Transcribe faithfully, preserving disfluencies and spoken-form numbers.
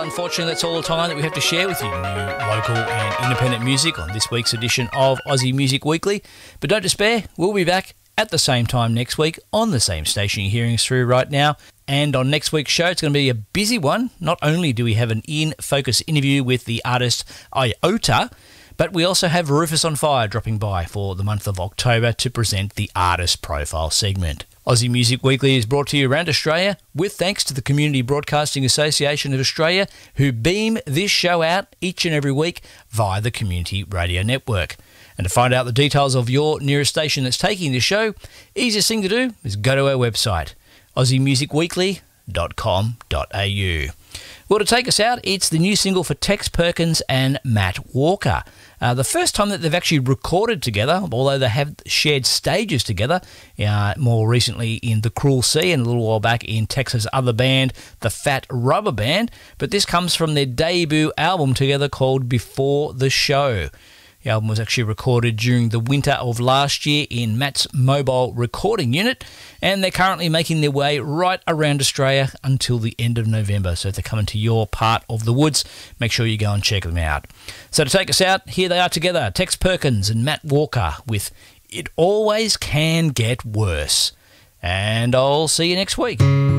unfortunately, that's all the time that we have to share with you. New local and independent music on this week's edition of Aussie Music Weekly. But don't despair, we'll be back at the same time next week on the same station you're hearing us through right now. And on next week's show, it's going to be a busy one. Not only do we have an in-focus interview with the artist Iota, but we also have Rufus on Fire dropping by for the month of October to present the Artist Profile segment. Aussie Music Weekly is brought to you around Australia with thanks to the Community Broadcasting Association of Australia, who beam this show out each and every week via the Community Radio Network. And to find out the details of your nearest station that's taking this show, easiest thing to do is go to our website, aussie music weekly dot com dot a u. Well, to take us out, it's the new single for Tex Perkins and Matt Walker. Uh, the first time that they've actually recorded together, although they have shared stages together, uh, more recently in The Cruel Sea and a little while back in Texas' other band, the Fat Rubber Band. But this comes from their debut album together called Before the Show. The album was actually recorded during the winter of last year in Matt's mobile recording unit, and they're currently making their way right around Australia until the end of November. So if they're coming to your part of the woods, make sure you go and check them out. So to take us out, here they are together, Tex Perkins and Matt Walker with It Always Can Get Worse. And I'll see you next week.